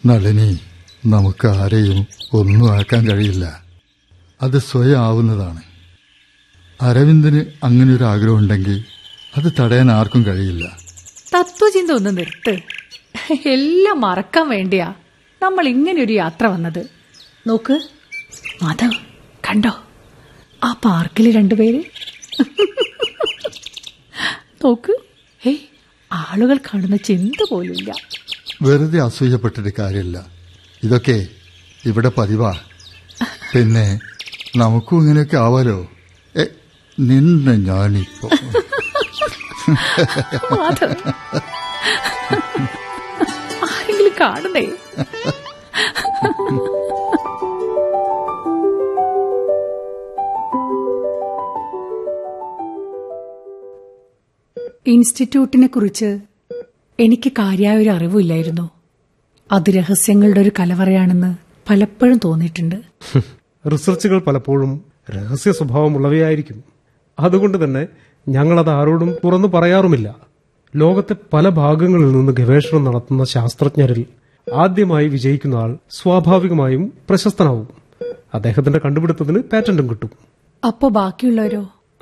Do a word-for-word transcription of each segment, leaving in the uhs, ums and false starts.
നളിനി, നമുക്ക് ആരെയും ഒന്നും ആക്കാൻ കഴിയില്ല. അത് സ്വയം ആവുന്നതാണ്. അരവിന്ദന് അങ്ങനെയൊരു ആഗ്രഹം ഉണ്ടെങ്കിൽ അത് തടയാൻ ആർക്കും കഴിയില്ല. തത്വചിന്ത ഒന്ന് നിർത്ത്. എല്ലാം മറക്കാൻ വേണ്ടിയാ നമ്മൾ ഇങ്ങനെയൊരു യാത്ര വന്നത്. നോക്ക് മാധവ്, കണ്ടോ ആ പാർക്കിൽ രണ്ടുപേര്? നോക്ക്, ഏയ് ആളുകൾ കാണുന്ന ചിന്ത പോലുമില്ല. വെറുതെ അസൂയപ്പെട്ടിട്ട് കാര്യമില്ല. ഇതൊക്കെ ഇവിടെ പതിവാ. പിന്നെ നമുക്കും ഇങ്ങനെയൊക്കെ ആവാലോ. ഏ നിന്ന് ഞാനിപ്പോ ആരെങ്കിലും കാണുന്നേ? ഇൻസ്റ്റിറ്റ്യൂട്ടിനെ കുറിച്ച് എനിക്ക് കാര്യമായ ഒരു അറിവില്ലായിരുന്നു. അത് രഹസ്യങ്ങളുടെ ഒരു കലവറയാണെന്ന് പലപ്പോഴും തോന്നിയിട്ടുണ്ട്. റിസർച്ചുകൾ പലപ്പോഴും രഹസ്യ സ്വഭാവമുള്ളവയായിരിക്കും. അതുകൊണ്ട് തന്നെ ഞങ്ങളത് ആരോടും തുറന്നു പറയാറുമില്ല. ലോകത്തെ പല ഭാഗങ്ങളിൽ നിന്ന് ഗവേഷണം നടത്തുന്ന ശാസ്ത്രജ്ഞരിൽ ആദ്യമായി വിജയിക്കുന്ന ആൾ സ്വാഭാവികമായും പ്രശസ്തനാവും. അദ്ദേഹത്തിന്റെ കണ്ടുപിടുത്തത്തിന് പാറ്റന്റും കിട്ടും. അപ്പോ ബാക്കിയുള്ളവരോ?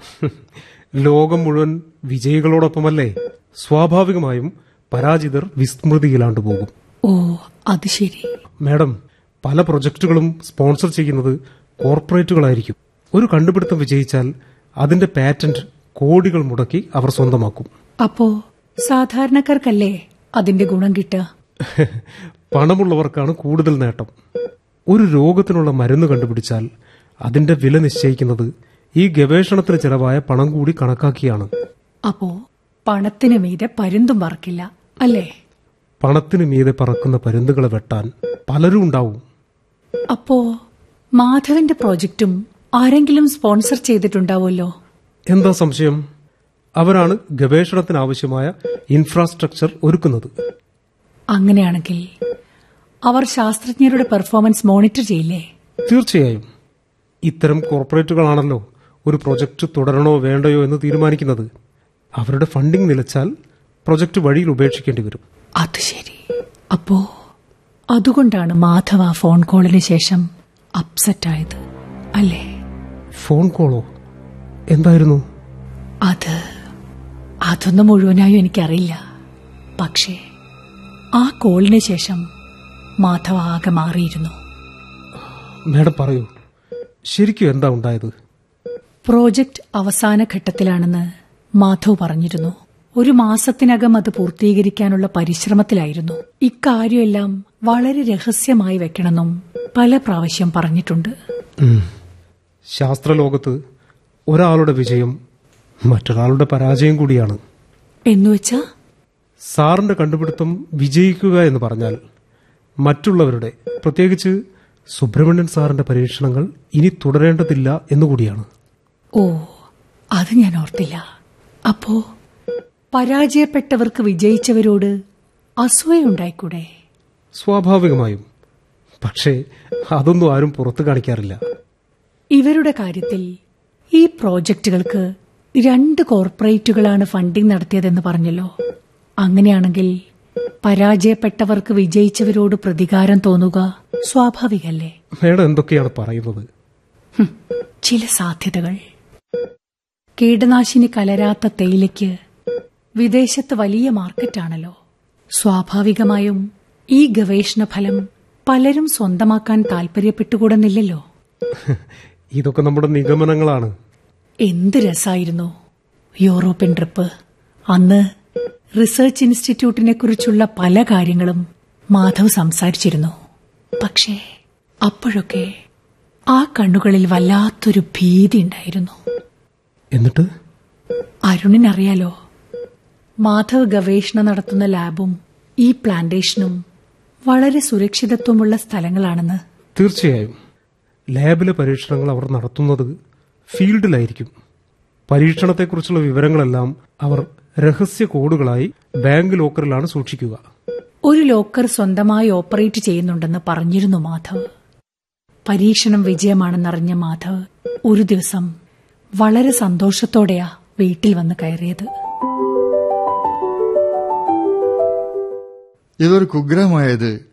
ലോകം മുഴുവൻ വിജയികളോടൊപ്പമല്ലേ? സ്വാഭാവികമായും പരാജിതർ വിസ്മൃതിയിലാണ്ടു പോകും. ഓ, അത് ശരി. മാഡം, പല പ്രൊജക്ടുകളും സ്പോൺസർ ചെയ്യുന്നത് കോർപ്പറേറ്റുകളായിരിക്കും. ഒരു കണ്ടുപിടുത്തം വിജയിച്ചാൽ അതിന്റെ പാറ്റന്റ് കോടികൾ മുടക്കി അവർ സ്വന്തമാക്കും. അപ്പോ സാധാരണക്കാർക്കല്ലേ അതിന്റെ ഗുണം കിട്ടുക? പണമുള്ളവർക്കാണ് കൂടുതൽ നേട്ടം. ഒരു രോഗത്തിനുള്ള മരുന്ന് കണ്ടുപിടിച്ചാൽ അതിന്റെ വില നിശ്ചയിക്കുന്നത് ഈ ഗവേഷണത്തിന് ചെലവായ പണം കൂടി കണക്കാക്കിയാണ്. അപ്പോ പണത്തിന് മീതെ പരുന്തും പറക്കില്ല അല്ലേ? പണത്തിന് മീതെ പറക്കുന്ന പരുന്തുകളെ വെട്ടാൻ പലരും ഉണ്ടാവും. അപ്പോ മാധവന്റെ പ്രോജക്റ്റും ആരെങ്കിലും സ്പോൺസർ ചെയ്തിട്ടുണ്ടാവുമല്ലോ? എന്താ സംശയം? അവരാണ് ഗവേഷണത്തിനാവശ്യമായ ഇൻഫ്രാസ്ട്രക്ചർ ഒരുക്കുന്നത്. അങ്ങനെയാണെങ്കിൽ അവർ ശാസ്ത്രജ്ഞരുടെ പെർഫോമൻസ് മോണിറ്റർ ചെയ്യില്ലേ? തീർച്ചയായും. ഇത്തരം കോർപ്പറേറ്റുകളാണല്ലോ ഒരു പ്രൊജക്ട് തുടരണോ വേണ്ടയോ എന്ന് തീരുമാനിക്കുന്നത്. അവരുടെ ഫണ്ടിംഗ് നിലച്ചാൽ പ്രൊജക്ട് വഴിയിൽ ഉപേക്ഷിക്കേണ്ടി വരും. അത് ശരി. അപ്പോ അതുകൊണ്ടാണ് മാധവ ഫോൺ കോളിന് ശേഷം അപ്സെറ്റ് ആയത് അല്ലേ? ഫോൺ കോളോ? എന്തായിരുന്നു അത്? അതൊന്നും മുഴുവനായും എനിക്കറിയില്ല. പക്ഷേ ആ കോളിന് ശേഷം മാധവ ആകെ മാറിയിരുന്നു. മാഡം പറയൂ, ശരിക്കും എന്താ ഉണ്ടായത്? പ്രോജക്റ്റ് അവസാന ഘട്ടത്തിലാണെന്ന് മാധവ് പറഞ്ഞിരുന്നു. ഒരു മാസത്തിനകം അത് പൂർത്തീകരിക്കാനുള്ള പരിശ്രമത്തിലായിരുന്നു. ഇക്കാര്യമെല്ലാം വളരെ രഹസ്യമായി വെക്കണമെന്നും പല പ്രാവശ്യം പറഞ്ഞിട്ടുണ്ട്. ശാസ്ത്രലോകത്ത് ഒരാളുടെ വിജയം മറ്റൊരാളുടെ പരാജയം കൂടിയാണ്. എന്നുവെച്ചാ? സാറിന്റെ കണ്ടുപിടുത്തം വിജയിക്കുക എന്ന് പറഞ്ഞാൽ മറ്റുള്ളവരുടെ, പ്രത്യേകിച്ച് സുബ്രഹ്മണ്യൻ സാറിന്റെ പരീക്ഷണങ്ങൾ ഇനി തുടരേണ്ടതില്ല എന്നുകൂടിയാണ്. ഓ, അത് ഞാൻ ഓർത്തില്ല. അപ്പോ പരാജയപ്പെട്ടവർക്ക് വിജയിച്ചവരോട് അസൂയുണ്ടായിക്കൂടെ? സ്വാഭാവികമായും. പക്ഷേ അതൊന്നും ആരും പുറത്തു കാണിക്കാറില്ല. ഇവരുടെ കാര്യത്തിൽ ഈ പ്രോജക്റ്റുകൾക്ക് രണ്ട് കോർപ്പറേറ്റുകളാണ് ഫണ്ടിംഗ് നടത്തിയതെന്ന് പറഞ്ഞല്ലോ. അങ്ങനെയാണെങ്കിൽ പരാജയപ്പെട്ടവർക്ക് വിജയിച്ചവരോട് പ്രതികാരം തോന്നുക സ്വാഭാവികല്ലേ? മേഡം എന്തൊക്കെയാണ് പറയുന്നത്? ചില സാധ്യതകൾ. കീടനാശിനി കലരാത്ത തേയിലയ്ക്ക് വിദേശത്ത് വലിയ മാർക്കറ്റാണല്ലോ. സ്വാഭാവികമായും ഈ ഗവേഷണ ഫലം പലരും സ്വന്തമാക്കാൻ താൽപര്യപ്പെട്ടുകൂടുന്നില്ലല്ലോ. ഇതൊക്കെ നമ്മുടെ നിഗമനങ്ങളാണ്. എന്ത് രസായിരുന്നു യൂറോപ്യൻ ട്രിപ്പ്. അന്ന് റിസർച്ച് ഇൻസ്റ്റിറ്റ്യൂട്ടിനെ കുറിച്ചുള്ള പല കാര്യങ്ങളും മാധവ് സംസാരിച്ചിരുന്നു. പക്ഷേ അപ്പോഴൊക്കെ ആ കണ്ണുകളിൽ വല്ലാത്തൊരു ഭീതി ഉണ്ടായിരുന്നു. എന്നിട്ട്? അരുണിനറിയാലോ, മാധവ് ഗവേഷണം നടത്തുന്ന ലാബും ഈ പ്ലാന്റേഷനും വളരെ സുരക്ഷിതത്വമുള്ള സ്ഥലങ്ങളാണെന്ന്. തീർച്ചയായും. ലാബിലെ പരീക്ഷണങ്ങൾ അവർ നടത്തുന്നത് ഫീൽഡിലായിരിക്കും. പരീക്ഷണത്തെക്കുറിച്ചുള്ള വിവരങ്ങളെല്ലാം അവർ രഹസ്യ കോഡുകളായി ബാങ്ക് ലോക്കറിലാണ് സൂക്ഷിക്കുക. ഒരു ലോക്കർ സ്വന്തമായി ഓപ്പറേറ്റ് ചെയ്യുന്നുണ്ടെന്ന് പറഞ്ഞിരുന്നു മാധവ്. പരീക്ഷണം വിജയമാണെന്നറിഞ്ഞ മാധവ് ഒരു ദിവസം വളരെ സന്തോഷത്തോടെയാ വീട്ടിൽ വന്ന് കയറിയത്. ഇതൊരു കുഗ്രഹമായത്